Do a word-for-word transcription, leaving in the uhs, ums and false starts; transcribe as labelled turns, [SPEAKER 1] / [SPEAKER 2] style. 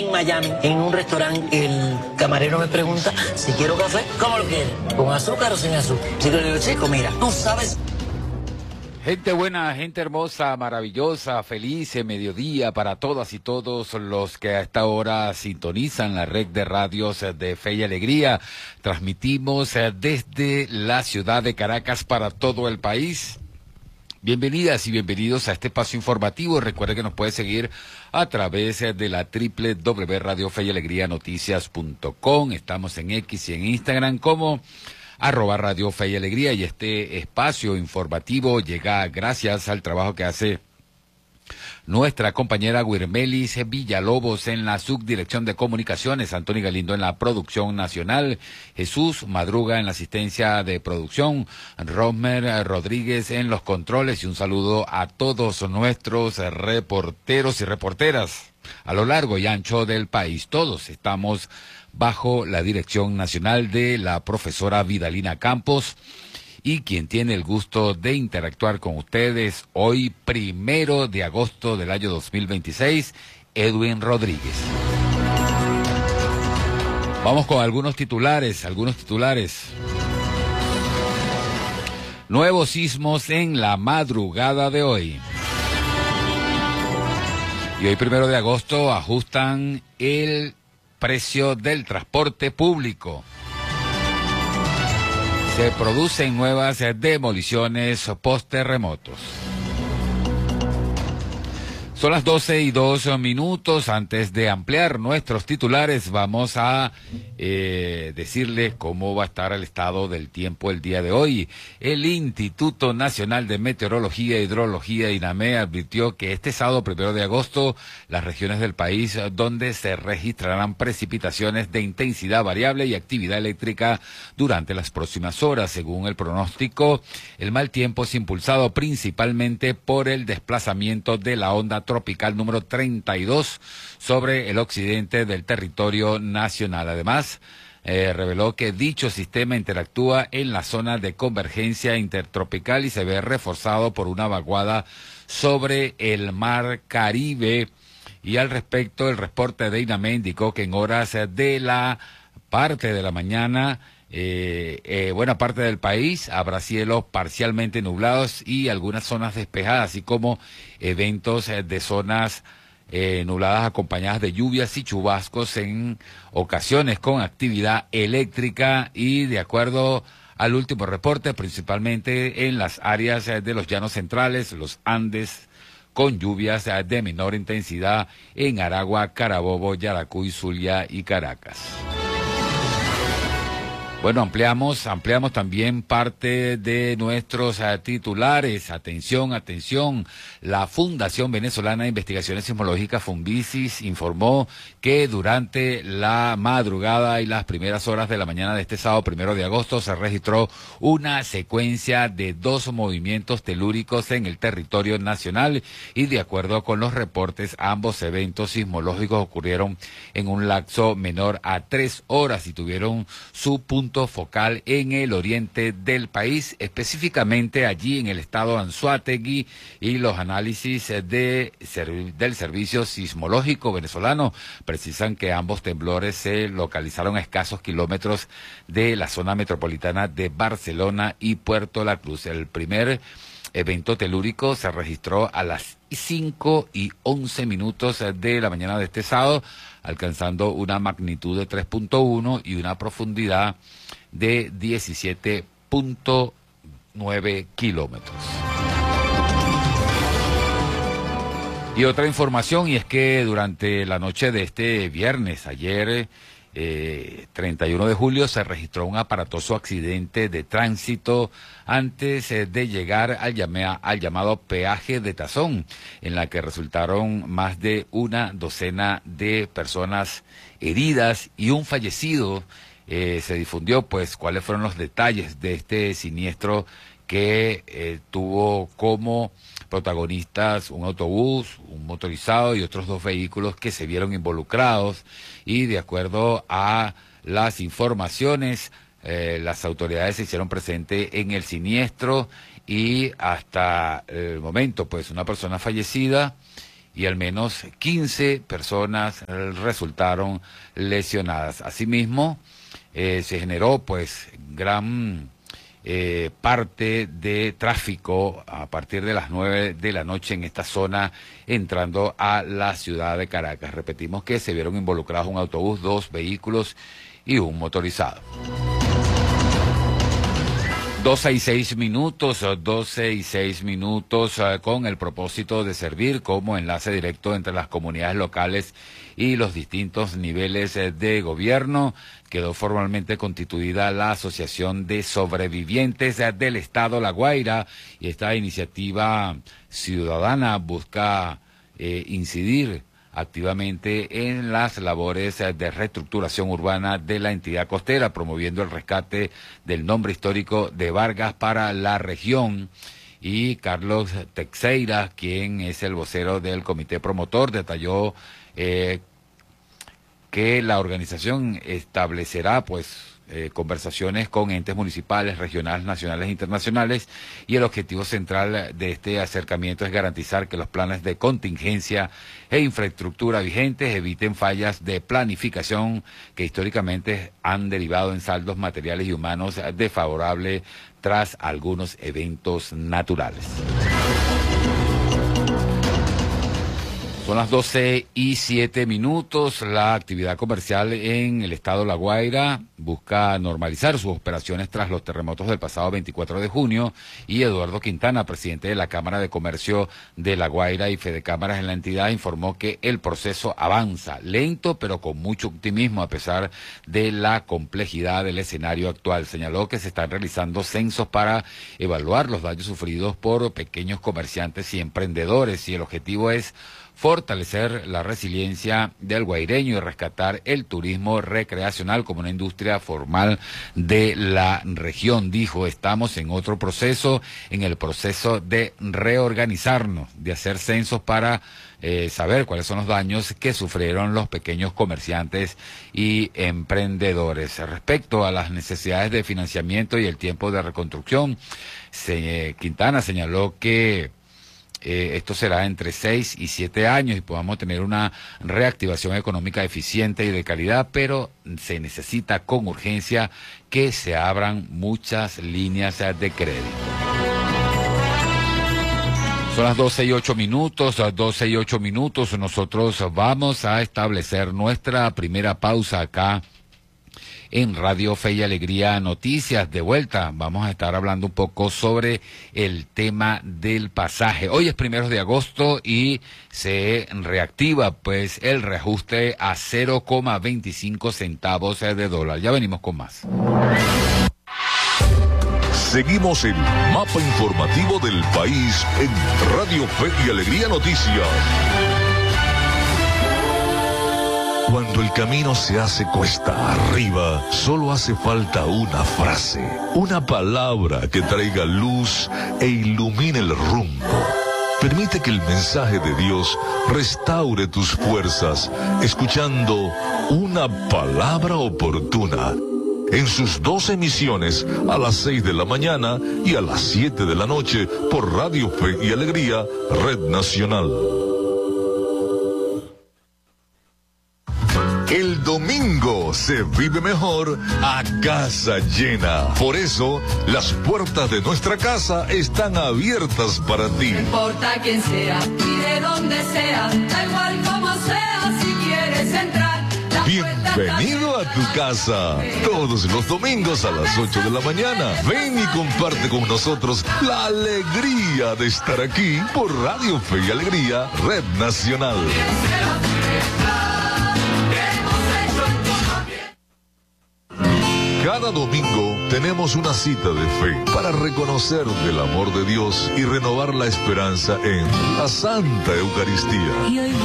[SPEAKER 1] En Miami, en un restaurante, el camarero me pregunta si quiero café. ¿Cómo lo quiere? ¿Con azúcar o sin azúcar? Chico, le digo, chico, mira, tú sabes.
[SPEAKER 2] Gente buena, gente hermosa, maravillosa, feliz mediodía para todas y todos los que a esta hora sintonizan la red de radios de Fe y Alegría. Transmitimos desde la ciudad de Caracas para todo el país. Bienvenidas y bienvenidos a este espacio informativo. Recuerde que nos puede seguir a través de la doble u doble u doble u punto radio fe y alegría noticias punto com. Estamos en X y en Instagram como arroba Radio Fe y Alegría, y este espacio informativo llega gracias al trabajo que hace nuestra compañera Guirmelis Villalobos en la subdirección de comunicaciones, Antonio Galindo en la producción nacional, Jesús Madruga en la asistencia de producción, Romer Rodríguez en los controles, y un saludo a todos nuestros reporteros y reporteras a lo largo y ancho del país. Todos estamos bajo la dirección nacional de la profesora Vidalina Campos, y quien tiene el gusto de interactuar con ustedes hoy, primero de agosto del año dos mil veintiséis, Edwin Rodríguez. Vamos con algunos titulares, algunos titulares. Nuevos sismos en la madrugada de hoy. Y hoy, primero de agosto, ajustan el precio del transporte público. Se producen nuevas demoliciones post-terremotos. Son las doce y dos minutos. Antes de ampliar nuestros titulares, vamos a eh, decirles cómo va a estar el estado del tiempo el día de hoy. El Instituto Nacional de Meteorología e Hidrología, INAME, advirtió que este sábado, primero de agosto, las regiones del país donde se registrarán precipitaciones de intensidad variable y actividad eléctrica durante las próximas horas. Según el pronóstico, el mal tiempo es impulsado principalmente por el desplazamiento de la onda tropical número treinta y dos sobre el occidente del territorio nacional. Además, eh, reveló que dicho sistema interactúa en la zona de convergencia intertropical y se ve reforzado por una vaguada sobre el mar Caribe. Y al respecto, el reporte de INAME indicó que en horas de la parte de la mañana, Eh, eh, buena parte del país habrá cielos parcialmente nublados y algunas zonas despejadas, así como eventos eh, de zonas eh, nubladas acompañadas de lluvias y chubascos en ocasiones con actividad eléctrica, y de acuerdo al último reporte, principalmente en las áreas eh, de los llanos centrales, los Andes, con lluvias eh, de menor intensidad en Aragua, Carabobo, Yaracuy, Zulia y Caracas. Bueno, ampliamos, ampliamos también parte de nuestros uh, titulares. Atención, atención. La Fundación Venezolana de Investigaciones Sismológicas, Funvisis, informó que durante la madrugada y las primeras horas de la mañana de este sábado, primero de agosto, se registró una secuencia de dos movimientos telúricos en el territorio nacional, y de acuerdo con los reportes, ambos eventos sismológicos ocurrieron en un lapso menor a tres horas y tuvieron su punto focal en el oriente del país, específicamente allí en el estado Anzoátegui, y los análisis de, del Servicio Sismológico venezolano precisan que ambos temblores se localizaron a escasos kilómetros de la zona metropolitana de Barcelona y Puerto La Cruz. El primer evento telúrico se registró a las cinco y once minutos de la mañana de este sábado, alcanzando una magnitud de tres punto uno y una profundidad de diecisiete punto nueve kilómetros. Y otra información, y es que durante la noche de este viernes, ayer, eh, treinta y uno de julio, se registró un aparatoso accidente de tránsito antes eh, de llegar al, llame, al llamado peaje de Tazón, en la que resultaron más de una docena de personas heridas y un fallecido. Eh, se difundió pues cuáles fueron los detalles de este siniestro que eh, tuvo como protagonistas un autobús, un motorizado y otros dos vehículos que se vieron involucrados, y de acuerdo a las informaciones, eh, las autoridades se hicieron presentes en el siniestro, y hasta el momento pues una persona fallecida y al menos quince personas resultaron lesionadas. Asimismo, eh, se generó pues gran eh, parte de tráfico a partir de las nueve de la noche en esta zona entrando a la ciudad de Caracas. Repetimos que se vieron involucrados un autobús, dos vehículos y un motorizado. doce y seis minutos, doce y seis minutos, uh, con el propósito de servir como enlace directo entre las comunidades locales y los distintos niveles uh, de gobierno. Quedó formalmente constituida la Asociación de Sobrevivientes uh, del Estado La Guaira, y esta iniciativa ciudadana busca eh, incidir activamente en las labores de reestructuración urbana de la entidad costera, promoviendo el rescate del nombre histórico de Vargas para la región. Y Carlos Teixeira, quien es el vocero del comité promotor, detalló eh, que la organización establecerá pues Eh, conversaciones con entes municipales, regionales, nacionales e internacionales, y el objetivo central de este acercamiento es garantizar que los planes de contingencia e infraestructura vigentes eviten fallas de planificación que históricamente han derivado en saldos materiales y humanos desfavorables tras algunos eventos naturales. Son las doce y siete minutos. La actividad comercial en el estado La Guaira busca normalizar sus operaciones tras los terremotos del pasado veinticuatro de junio, y Eduardo Quintana, presidente de la Cámara de Comercio de La Guaira y Fedecámaras en la entidad, informó que el proceso avanza lento pero con mucho optimismo a pesar de la complejidad del escenario actual. Señaló que se están realizando censos para evaluar los daños sufridos por pequeños comerciantes y emprendedores, y el objetivo es fortalecer la resiliencia del guaireño y rescatar el turismo recreacional como una industria formal de la región. Dijo, estamos en otro proceso, en el proceso de reorganizarnos, de hacer censos para eh, saber cuáles son los daños que sufrieron los pequeños comerciantes y emprendedores. Respecto a las necesidades de financiamiento y el tiempo de reconstrucción, se, Quintana señaló que Eh, esto será entre seis y siete años y podamos tener una reactivación económica eficiente y de calidad, pero se necesita con urgencia que se abran muchas líneas de crédito. Son las doce y ocho minutos, doce y ocho minutos. Nosotros vamos a establecer nuestra primera pausa acá en Radio Fe y Alegría Noticias. De vuelta, vamos a estar hablando un poco sobre el tema del pasaje. Hoy es primero de agosto y se reactiva pues el reajuste a cero coma veinticinco centavos de dólar. Ya venimos con más.
[SPEAKER 3] Seguimos el mapa informativo del país en Radio Fe y Alegría Noticias. Cuando el camino se hace cuesta arriba, solo hace falta una frase, una palabra que traiga luz e ilumine el rumbo. Permite que el mensaje de Dios restaure tus fuerzas, escuchando una palabra oportuna. En sus dos emisiones, a las seis de la mañana y a las siete de la noche, por Radio Fe y Alegría, Red Nacional. El domingo se vive mejor a casa llena. Por eso, las puertas de nuestra casa están abiertas para ti.
[SPEAKER 4] No importa quién sea y de dónde sea, da igual como sea, si quieres entrar.
[SPEAKER 3] Bienvenido a tu casa. Todos los domingos a las ocho de la mañana. Ven y comparte con nosotros la alegría de estar aquí por Radio Fe y Alegría, Red Nacional. Cada domingo tenemos una cita de fe para reconocer del amor de Dios y renovar la esperanza en la Santa Eucaristía.